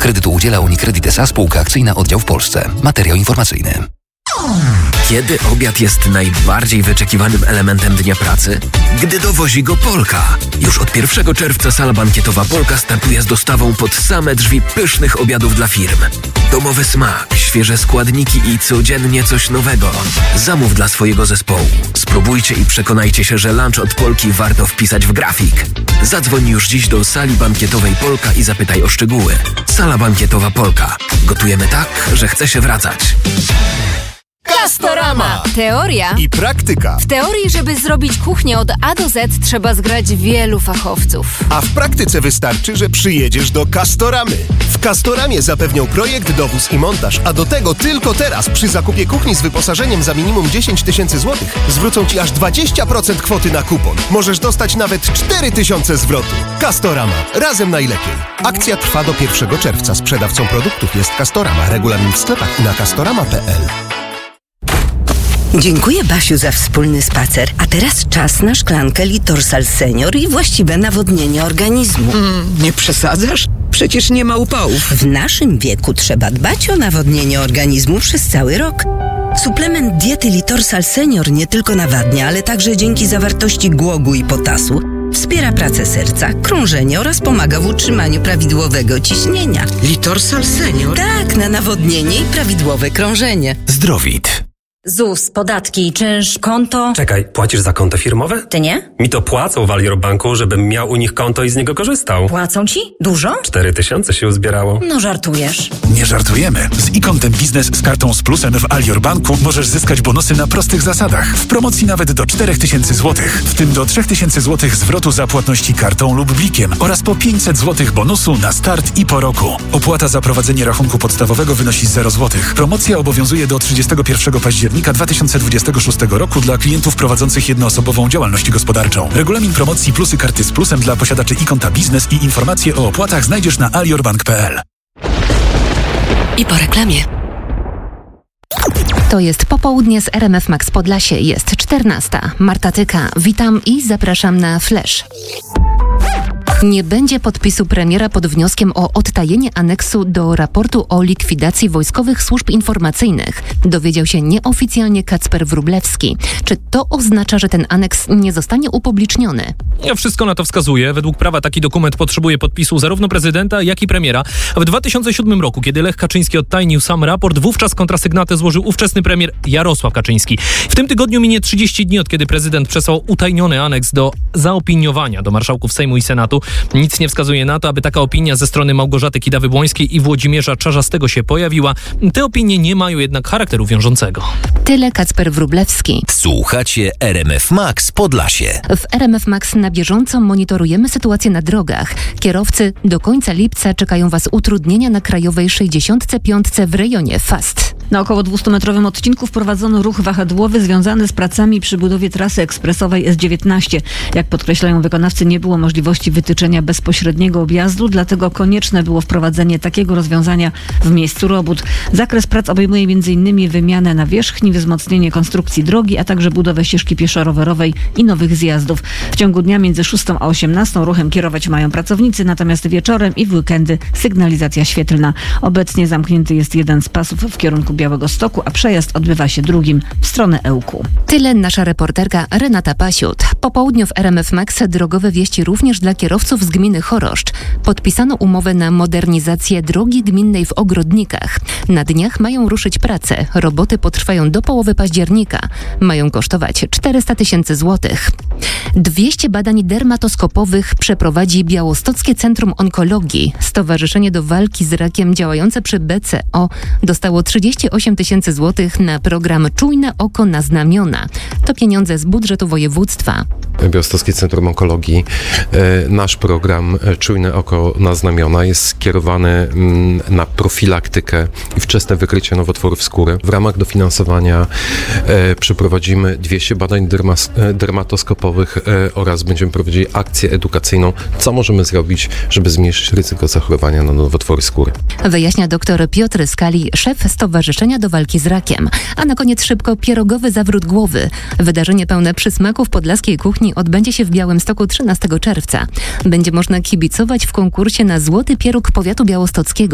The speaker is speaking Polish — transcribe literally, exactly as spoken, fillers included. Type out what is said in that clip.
Kredytu udziela Unicredit S A spółka akcyjna oddział w Polsce. Materiał informacyjny. Kiedy obiad jest najbardziej wyczekiwanym elementem dnia pracy? Gdy dowozi go Polka. Już od pierwszego czerwca sala bankietowa Polka startuje z dostawą pod same drzwi pysznych obiadów dla firm. Domowy smak, świeże składniki i codziennie coś nowego. Zamów dla swojego zespołu. Spróbujcie i przekonajcie się, że lunch od Polki warto wpisać w grafik. Zadzwoń już dziś do sali bankietowej Polka i zapytaj o szczegóły. Sala bankietowa Polka. Gotujemy tak, że chce się wracać. Castorama! Teoria i praktyka. W teorii, żeby zrobić kuchnię od A do Z, trzeba zgrać wielu fachowców. A w praktyce wystarczy, że przyjedziesz do Castoramy. W Castoramie zapewnią projekt, dowóz i montaż, a do tego tylko teraz przy zakupie kuchni z wyposażeniem za minimum dziesięć tysięcy złotych zwrócą Ci aż dwadzieścia procent kwoty na kupon. Możesz dostać nawet cztery tysiące zwrotu. Castorama. Razem najlepiej. Akcja trwa do pierwszego czerwca. Sprzedawcą produktów jest Castorama. Regulamin w sklepach i na castorama kropka p l. Dziękuję, Basiu, za wspólny spacer. A teraz czas na szklankę Litorsal Senior i właściwe nawodnienie organizmu. Mm, nie przesadzasz? Przecież nie ma upałów. W naszym wieku trzeba dbać o nawodnienie organizmu przez cały rok. Suplement diety Litorsal Senior nie tylko nawadnia, ale także dzięki zawartości głogu i potasu wspiera pracę serca, krążenie oraz pomaga w utrzymaniu prawidłowego ciśnienia. Litorsal Senior? Tak, na nawodnienie i prawidłowe krążenie. Zdrowit. Z U S, podatki, czynsz, konto. Czekaj, płacisz za konto firmowe? Ty nie? Mi to płacą w Alior Banku, żebym miał u nich konto i z niego korzystał. Płacą ci? Dużo? Cztery tysiące się uzbierało. No żartujesz. Nie żartujemy. Z e-kontem biznes z kartą z plusem w Alior Banku możesz zyskać bonusy na prostych zasadach. W promocji nawet do czterech tysięcy złotych, w tym do trzech tysięcy złotych zwrotu za płatności kartą lub blikiem oraz po pięćset złotych bonusu na start i po roku. Opłata za prowadzenie rachunku podstawowego wynosi zero złotych. Promocja obowiązuje do trzydziestego pierwszego października dwa tysiące dwudziestego szóstego roku dla klientów prowadzących jednoosobową działalność gospodarczą. Regulamin promocji plusy karty z plusem dla posiadaczy e-konta biznes i informacje o opłatach znajdziesz na aliorbank kropka p l. I po reklamie. To jest popołudnie z R M F Max Podlasie. Jest czternasta. Marta Tyka. Witam i zapraszam na Flash. Nie będzie podpisu premiera pod wnioskiem o odtajenie aneksu do raportu o likwidacji wojskowych służb informacyjnych. Dowiedział się nieoficjalnie Kacper Wróblewski. Czy to oznacza, że ten aneks nie zostanie upubliczniony? Wszystko na to wskazuje. Według prawa taki dokument potrzebuje podpisu zarówno prezydenta, jak i premiera. W dwa tysiące siódmym roku, kiedy Lech Kaczyński odtajnił sam raport, wówczas kontrasygnatę złożył ówczesny premier Jarosław Kaczyński. W tym tygodniu minie trzydzieści dni, od kiedy prezydent przesłał utajniony aneks do zaopiniowania do marszałków Sejmu i Senatu. Nic nie wskazuje na to, aby taka opinia ze strony Małgorzaty Kidawy-Błońskiej i Włodzimierza Czarzastego się pojawiła. Te opinie nie mają jednak charakteru wiążącego. Tyle Kacper Wróblewski. Słuchacie R M F Max Podlasie. W R M F Max na bieżąco monitorujemy sytuację na drogach. Kierowcy, do końca lipca czekają Was utrudnienia na krajowej sześćdziesiątce piątce w rejonie Fast. Na około dwustumetrowym odcinku wprowadzono ruch wahadłowy związany z pracami przy budowie trasy ekspresowej S dziewiętnaście. Jak podkreślają wykonawcy, nie było możliwości wytyczenia bezpośredniego objazdu, dlatego konieczne było wprowadzenie takiego rozwiązania w miejscu robót. Zakres prac obejmuje m.in. wymianę nawierzchni, wzmocnienie konstrukcji drogi, a także budowę ścieżki pieszo-rowerowej i nowych zjazdów. W ciągu dnia między szóstą a osiemnastą ruchem kierować mają pracownicy, natomiast wieczorem i w weekendy sygnalizacja świetlna. Obecnie zamknięty jest jeden z pasów w kierunku Białegostoku, a przejazd odbywa się drugim w stronę Ełku. Tyle nasza reporterka Renata Pasiut. Po południu w R M F Max drogowe wieści również dla kierowców z gminy Choroszcz. Podpisano umowę na modernizację drogi gminnej w Ogrodnikach. Na dniach mają ruszyć prace. Roboty potrwają do połowy października. Mają kosztować czterysta tysięcy złotych. dwieście badań dermatoskopowych przeprowadzi Białostockie Centrum Onkologii. Stowarzyszenie do walki z rakiem działające przy B C O dostało trzydzieści osiem tysięcy złotych na program Czujne oko na znamiona. To pieniądze z budżetu województwa. Białostockie Centrum Onkologii. Nasz program Czujne oko na znamiona jest skierowany na profilaktykę i wczesne wykrycie nowotworów skóry. W ramach dofinansowania przeprowadzimy dwieście badań dermas, dermatoskopowych oraz będziemy prowadzili akcję edukacyjną, co możemy zrobić, żeby zmniejszyć ryzyko zachorowania na nowotwory skóry. Wyjaśnia dr Piotr Skali, szef Stowarzyszenia do walki z rakiem. A na koniec szybko pierogowy zawrót głowy. Wydarzenie pełne przysmaków podlaskiej kuchni odbędzie się w Białymstoku trzynastego czerwca. Będzie można kibicować w konkursie na Złoty Pieróg Powiatu Białostockiego.